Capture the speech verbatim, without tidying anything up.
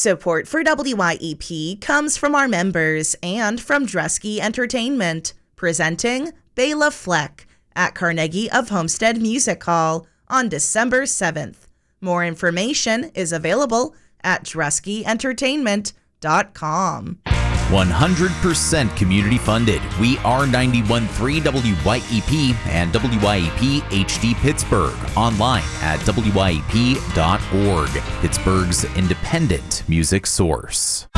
Support for W Y E P comes from our members and from Dresky Entertainment, presenting Bela Fleck at Carnegie of Homestead Music Hall on December seventh. More information is available at dresky entertainment dot com. one hundred percent community funded. We are ninety-one point three W Y E P and W Y E P H D Pittsburgh. Online at W Y E P dot org. Pittsburgh's independent music source.